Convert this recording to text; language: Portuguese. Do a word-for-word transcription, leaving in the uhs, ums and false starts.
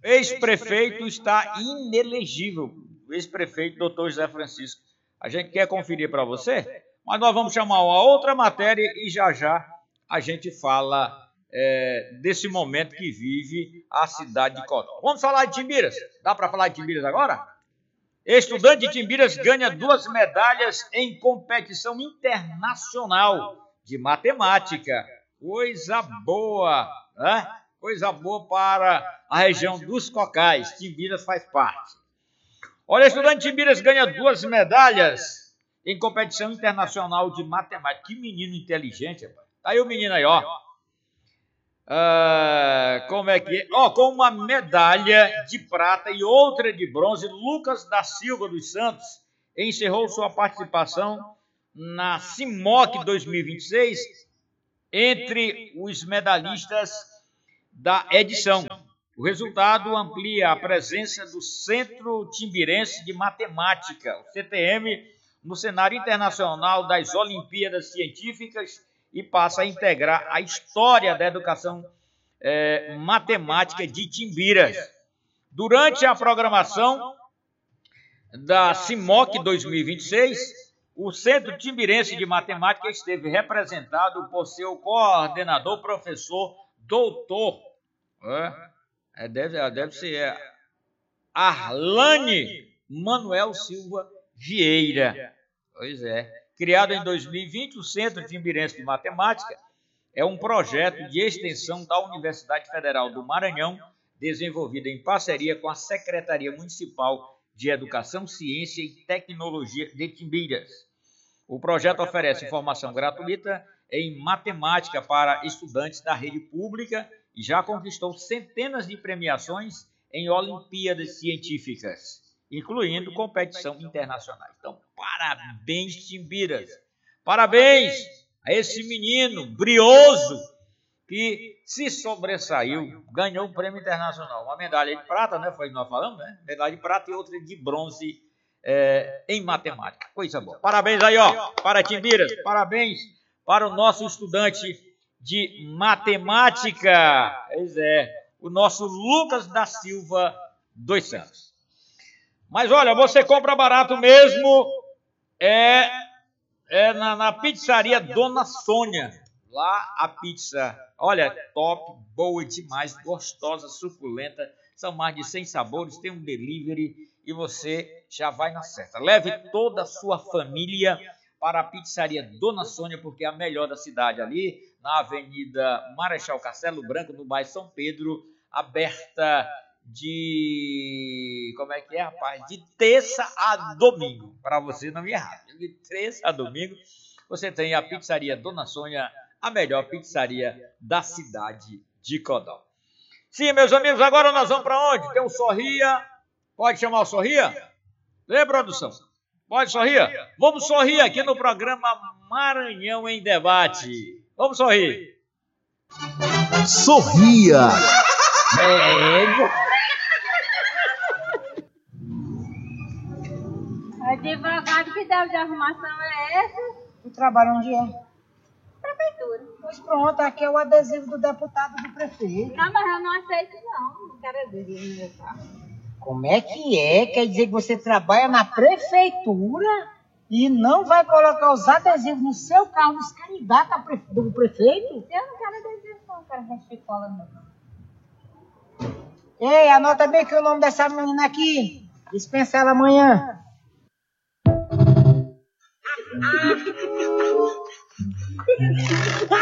ex-prefeito está inelegível. O ex-prefeito, doutor José Francisco. A gente quer conferir para você, mas nós vamos chamar uma outra matéria e já já a gente fala é, desse momento que vive a cidade de Codó. Vamos falar de Timbiras? Dá para falar de Timbiras agora? Estudante de Timbiras ganha duas medalhas em competição internacional de matemática. Coisa boa, né? Coisa boa para a região dos Cocais. Timbiras faz parte. Olha, estudante de Timbiras ganha duas medalhas em competição internacional de matemática. Que menino inteligente, rapaz. Tá aí o menino aí, ó. Ah, como é que é? Ó, com uma medalha de prata e outra de bronze, Lucas da Silva dos Santos encerrou sua participação na CIMOC dois mil e vinte e seis entre os medalhistas da edição. O resultado amplia a presença do Centro Timbirense de Matemática, o C T M, no cenário internacional das Olimpíadas Científicas e passa a integrar a história da educação é, matemática de Timbiras. Durante a programação da CIMOC dois mil e vinte e seis, o Centro Timbirense de Matemática esteve representado por seu coordenador, professor, doutor, é, deve, deve ser é, Arlane Manuel Silva Vieira. Pois é. Criado em dois mil e vinte, o Centro Timbirense de Matemática é um projeto de extensão da Universidade Federal do Maranhão, desenvolvido em parceria com a Secretaria Municipal de Educação, Ciência e Tecnologia de Timbiras. O projeto oferece formação gratuita em matemática para estudantes da rede pública e já conquistou centenas de premiações em Olimpíadas Científicas, incluindo competição internacional. Então, parabéns, Timbiras. Parabéns a esse menino brioso que se sobressaiu, ganhou um prêmio internacional. Uma medalha de prata, né? Foi o que nós falamos, né? Medalha de prata e outra de bronze é, em matemática. Coisa boa. Parabéns aí, ó, para Timbiras. Parabéns para o nosso estudante de matemática. Pois é, o nosso Lucas da Silva dos Santos. Mas olha, você compra barato mesmo é, é na, na pizzaria Dona Sônia. Lá a pizza, olha, top, boa demais, gostosa, suculenta. São mais de cem sabores, tem um delivery e você já vai na certa. Leve toda a sua família para a pizzaria Dona Sônia, porque é a melhor da cidade ali, na Avenida Marechal Castelo Branco, no bairro São Pedro, aberta de, como é que é, rapaz? De terça a domingo, para você não me errar. De terça a domingo, você tem a pizzaria Dona Sônia, a melhor pizzaria da cidade de Codó. Sim, meus amigos, agora nós vamos para onde? Tem o Sorria. Pode chamar o Sorria? Vem, produção. Pode, Sorria? Vamos sorrir aqui no programa Maranhão em Debate. Vamos sorrir. Sorria. É. Advogado, que deve de arrumação é essa? O trabalho onde é? Prefeitura. Pois pronto, aqui é o adesivo do deputado do prefeito. Não, mas eu não aceito não. Não quero adesivo no meu carro. Como é que é? Quer dizer que você trabalha na prefeitura e não vai colocar os adesivos no seu carro dos candidatos do prefeito? Eu não quero adesivo não, eu quero rechicola não. Ei, anota bem que o nome dessa menina aqui. Dispensa ela amanhã. Ah!